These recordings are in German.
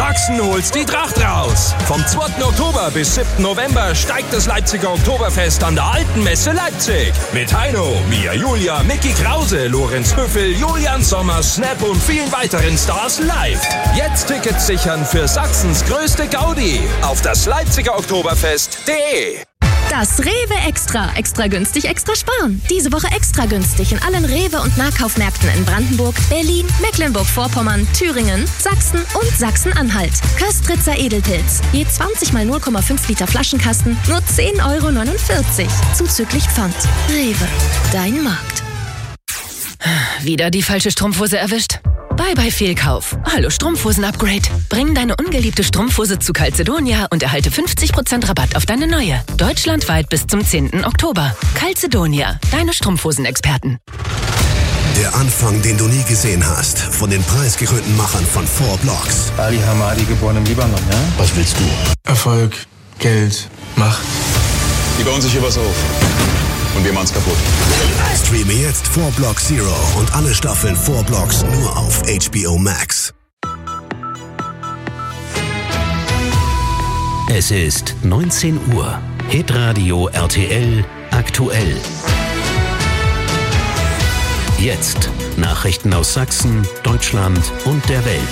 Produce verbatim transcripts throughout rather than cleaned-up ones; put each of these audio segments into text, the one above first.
Sachsen holt's die Tracht raus. Vom zweiten Oktober bis siebten November steigt das Leipziger Oktoberfest an der Alten Messe Leipzig. Mit Heino, Mia Julia, Micky Krause, Lorenz Büffel, Julian Sommer, Snap und vielen weiteren Stars live. Jetzt Tickets sichern für Sachsens größte Gaudi auf das Leipziger Oktoberfest punkt de. Das Rewe Extra. Extra günstig, extra sparen. Diese Woche extra günstig in allen Rewe- und Nahkaufmärkten in Brandenburg, Berlin, Mecklenburg-Vorpommern, Thüringen, Sachsen und Sachsen-Anhalt. Köstritzer Edelpilz. Je zwanzig mal null Komma fünf Liter Flaschenkasten, nur zehn Euro neunundvierzig. Zuzüglich Pfand. Rewe. Dein Markt. Wieder die falsche Strumpfhose erwischt? Bye bye Fehlkauf. Hallo Strumpfhosen-Upgrade. Bring deine ungeliebte Strumpfhose zu Calzedonia und erhalte fünfzig Prozent Rabatt auf deine neue. Deutschlandweit bis zum zehnten Oktober. Calzedonia, deine Strumpfhosen-Experten. Der Anfang, den du nie gesehen hast, von den preisgekrönten Machern von Four Blocks. Ali Hamadi, geboren im Libanon, ja? Was willst du? Erfolg, Geld, Macht. Die bauen sich hier was auf. Und wir machen's kaputt. Streame jetzt Four Blocks Zero und alle Staffeln Four Blocks nur auf H B O Max. Es ist neunzehn Uhr. Hitradio R T L aktuell. Jetzt Nachrichten aus Sachsen, Deutschland und der Welt.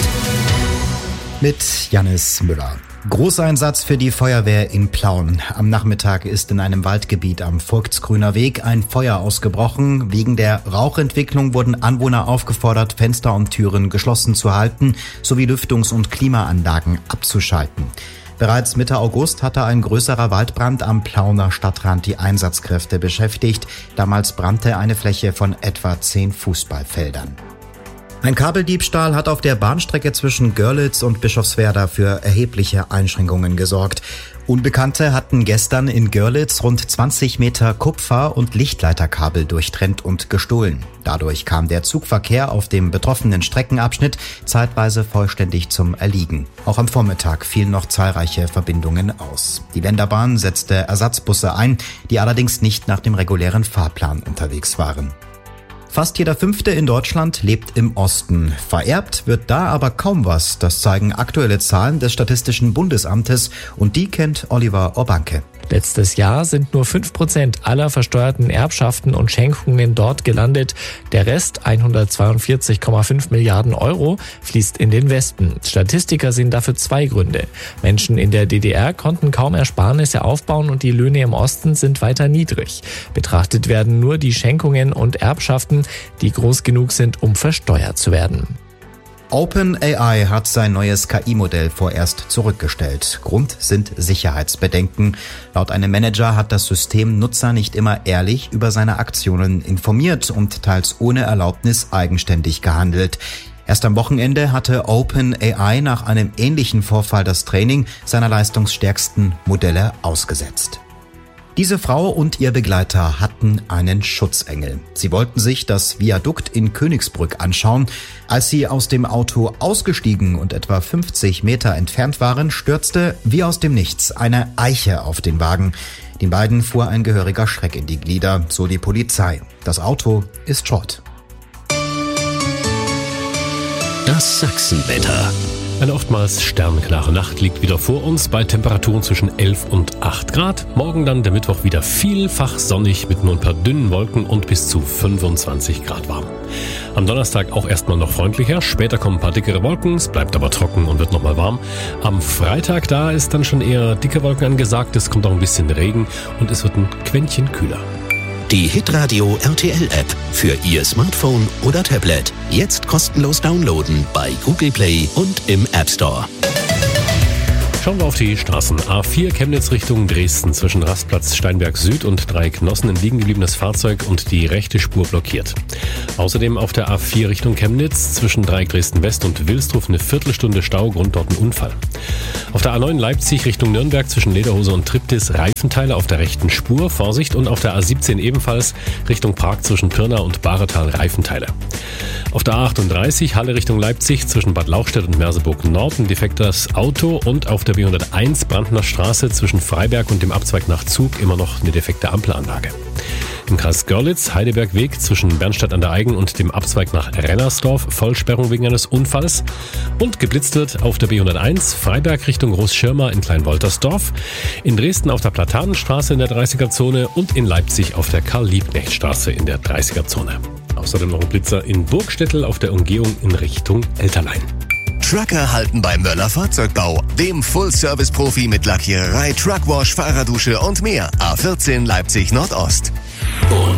Mit Jannis Müller. Großeinsatz für die Feuerwehr in Plauen. Am Nachmittag ist in einem Waldgebiet am Vogtsgrüner Weg ein Feuer ausgebrochen. Wegen der Rauchentwicklung wurden Anwohner aufgefordert, Fenster und Türen geschlossen zu halten, sowie Lüftungs- und Klimaanlagen abzuschalten. Bereits Mitte August hatte ein größerer Waldbrand am Plauner Stadtrand die Einsatzkräfte beschäftigt. Damals brannte eine Fläche von etwa zehn Fußballfeldern. Ein Kabeldiebstahl hat auf der Bahnstrecke zwischen Görlitz und Bischofswerda für erhebliche Einschränkungen gesorgt. Unbekannte hatten gestern in Görlitz rund zwanzig Meter Kupfer- und Lichtleiterkabel durchtrennt und gestohlen. Dadurch kam der Zugverkehr auf dem betroffenen Streckenabschnitt zeitweise vollständig zum Erliegen. Auch am Vormittag fielen noch zahlreiche Verbindungen aus. Die Länderbahn setzte Ersatzbusse ein, die allerdings nicht nach dem regulären Fahrplan unterwegs waren. Fast jeder Fünfte in Deutschland lebt im Osten. Vererbt wird da aber kaum was. Das zeigen aktuelle Zahlen des Statistischen Bundesamtes und die kennt Oliver Orbanke. Letztes Jahr sind nur fünf Prozent aller versteuerten Erbschaften und Schenkungen dort gelandet. Der Rest, hundertzweiundvierzig Komma fünf Milliarden Euro, fließt in den Westen. Statistiker sehen dafür zwei Gründe. Menschen in der D D R konnten kaum Ersparnisse aufbauen und die Löhne im Osten sind weiter niedrig. Betrachtet werden nur die Schenkungen und Erbschaften, die groß genug sind, um versteuert zu werden. OpenAI hat sein neues K I-Modell vorerst zurückgestellt. Grund sind Sicherheitsbedenken. Laut einem Manager hat das System Nutzer nicht immer ehrlich über seine Aktionen informiert und teils ohne Erlaubnis eigenständig gehandelt. Erst am Wochenende hatte OpenAI nach einem ähnlichen Vorfall das Training seiner leistungsstärksten Modelle ausgesetzt. Diese Frau und ihr Begleiter hatten einen Schutzengel. Sie wollten sich das Viadukt in Königsbrück anschauen. Als sie aus dem Auto ausgestiegen und etwa fünfzig Meter entfernt waren, stürzte wie aus dem Nichts eine Eiche auf den Wagen. Den beiden fuhr ein gehöriger Schreck in die Glieder, so die Polizei. Das Auto ist Schrott. Das Sachsenwetter. Eine oftmals sternklare Nacht liegt wieder vor uns bei Temperaturen zwischen elf und acht Grad. Morgen dann der Mittwoch wieder vielfach sonnig mit nur ein paar dünnen Wolken und bis zu fünfundzwanzig Grad warm. Am Donnerstag auch erstmal noch freundlicher, später kommen ein paar dickere Wolken, es bleibt aber trocken und wird nochmal warm. Am Freitag, da ist dann schon eher dicke Wolken angesagt, es kommt auch ein bisschen Regen und es wird ein Quäntchen kühler. Die Hitradio R T L-App für Ihr Smartphone oder Tablet. Jetzt kostenlos downloaden bei Google Play und im App Store. Schauen wir auf die Straßen. A vier Chemnitz Richtung Dresden zwischen Rastplatz Steinberg Süd und Dreiecknossen ein liegen gebliebenes Fahrzeug und die rechte Spur blockiert. Außerdem auf der A vier Richtung Chemnitz zwischen Dreieck Dresden West und Wilsdruf eine Viertelstunde Stau, Grund dort ein Unfall. Auf der A neun Leipzig Richtung Nürnberg zwischen Lederhose und Triptis Reifenteile auf der rechten Spur, Vorsicht, und auf der A siebzehn ebenfalls Richtung Prag zwischen Pirna und Bahretal Reifenteile. Auf der A achtunddreißig Halle Richtung Leipzig zwischen Bad Lauchstädt und Merseburg Nord ein defektes Auto und auf der B hunderteins Brandner Straße zwischen Freiberg und dem Abzweig nach Zug immer noch eine defekte Ampelanlage. Im Kreis Görlitz, Heidelbergweg zwischen Bernstadt an der Aigen und dem Abzweig nach Rennersdorf, Vollsperrung wegen eines Unfalls. Und geblitzt wird auf der B hunderteins, Freiberg Richtung Großschirma in Kleinwoltersdorf, in Dresden auf der Platanenstraße in der dreißiger-Zone und in Leipzig auf der Karl-Liebknecht-Straße in der dreißiger-Zone. Außerdem noch ein Blitzer in Burgstettel auf der Umgehung in Richtung Elterlein. Trucker halten bei Möller Fahrzeugbau, dem Full-Service-Profi mit Lackiererei, Truckwash, Fahrerdusche und mehr. A vierzehn Leipzig Nordost. Und